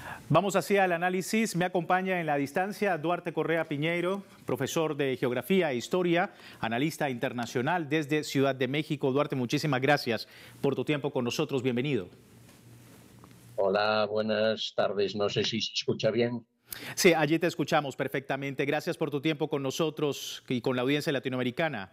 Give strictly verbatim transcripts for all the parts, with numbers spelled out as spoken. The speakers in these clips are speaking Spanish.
Vamos hacia el análisis. Me acompaña en la distancia Duarte Correa Piñeiro, profesor de Geografía e Historia, analista internacional desde Ciudad de México. Duarte, muchísimas gracias por tu tiempo con nosotros. Bienvenido. Hola, buenas tardes. No sé si se escucha bien. Sí, allí te escuchamos perfectamente. Gracias por tu tiempo con nosotros y con la audiencia latinoamericana.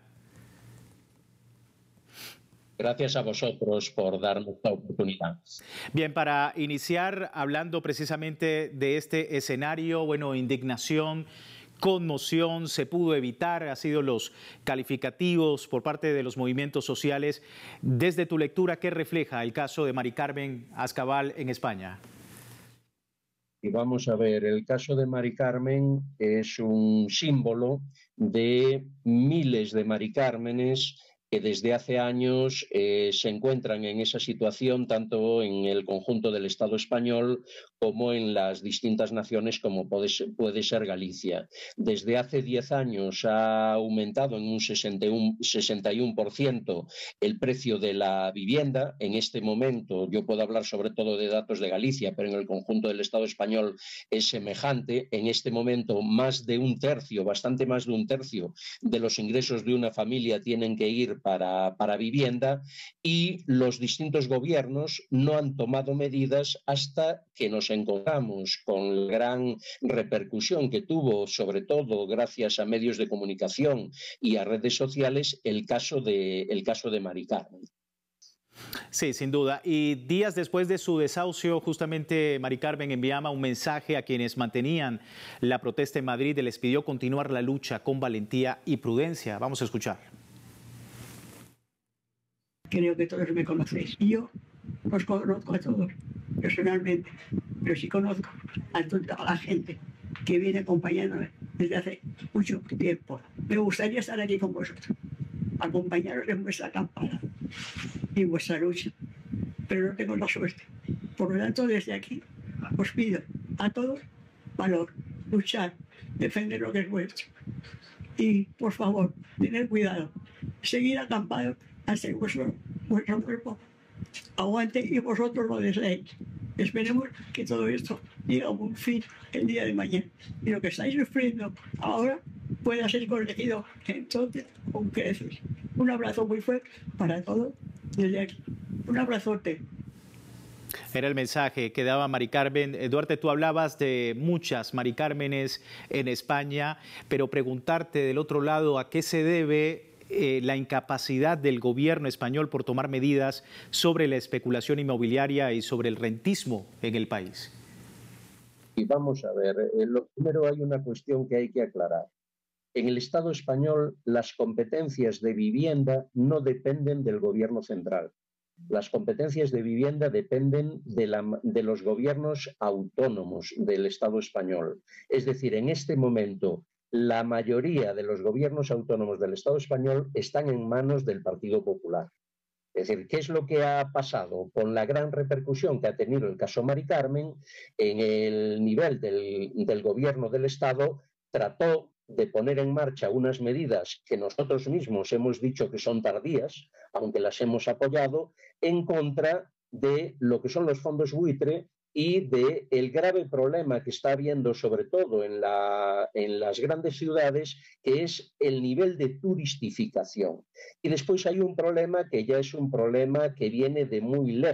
Gracias a vosotros por darnos esta oportunidad. Bien, para iniciar hablando precisamente de este escenario, bueno, indignación, conmoción, se pudo evitar, ha sido los calificativos por parte de los movimientos sociales. Desde tu lectura, ¿qué refleja el caso de Mari Carmen Ascabal en España? Y vamos a ver, el caso de Mari Carmen es un símbolo de miles de Mari Cármenes que desde hace años eh, se encuentran en esa situación tanto en el conjunto del Estado español como en las distintas naciones como puede ser, puede ser Galicia. Desde hace diez años ha aumentado en un sesenta y uno por ciento el precio de la vivienda. En este momento, yo puedo hablar sobre todo de datos de Galicia, pero en el conjunto del Estado español es semejante. En este momento, más de un tercio, bastante más de un tercio de los ingresos de una familia tienen que ir Para, para vivienda, y los distintos gobiernos no han tomado medidas hasta que nos encontramos con la gran repercusión que tuvo, sobre todo gracias a medios de comunicación y a redes sociales, el caso de, el caso de Mari Carmen. Sí, sin duda. Y días después de su desahucio, justamente Mari Carmen enviaba un mensaje a quienes mantenían la protesta en Madrid y les pidió continuar la lucha con valentía y prudencia. Vamos a escuchar. Creo que todos me conocéis. Y yo os conozco a todos personalmente, pero sí conozco a toda la gente que viene acompañándome desde hace mucho tiempo. Me gustaría estar aquí con vosotros, acompañaros en vuestra campaña y vuestra lucha, pero no tengo la suerte. Por lo tanto, desde aquí os pido a todos valor, luchar, defender lo que es vuestro. Y, por favor, tened cuidado, seguir acampados hasta que vuestro, vuestro cuerpo aguante y vosotros lo deseéis. Esperemos que todo esto llegue a un fin el día de mañana y lo que estáis sufriendo ahora pueda ser corregido entonces con creces. Un abrazo muy fuerte para todos desde aquí. Un abrazote. Era el mensaje que daba Mari Carmen. Duarte, tú hablabas de muchas Mari Cármenes en España, pero preguntarte del otro lado a qué se debe Eh, la incapacidad del gobierno español por tomar medidas sobre la especulación inmobiliaria y sobre el rentismo en el país. Y vamos a ver, eh, lo primero, hay una cuestión que hay que aclarar. En el Estado español, las competencias de vivienda no dependen del gobierno central. Las competencias de vivienda dependen de, la, de los gobiernos autónomos del Estado español. Es decir, en este momento, la mayoría de los gobiernos autónomos del Estado español están en manos del Partido Popular. Es decir, ¿qué es lo que ha pasado con la gran repercusión que ha tenido el caso Mari Carmen? En el nivel del, del gobierno del Estado trató de poner en marcha unas medidas que nosotros mismos hemos dicho que son tardías, aunque las hemos apoyado, en contra de lo que son los fondos buitre y del grave problema que está habiendo, sobre todo en, la, en las grandes ciudades, que es el nivel de turistificación. Y después hay un problema que ya es un problema que viene de muy lejos.